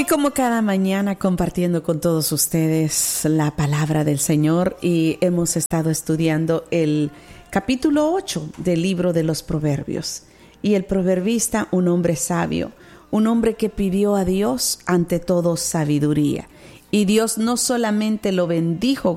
Y como cada mañana compartiendo con todos ustedes la palabra del Señor, y hemos estado estudiando el capítulo 8 del libro de los Proverbios. Y el proverbista, un hombre sabio, un hombre que pidió a Dios ante todo sabiduría. Y Dios no solamente lo bendijo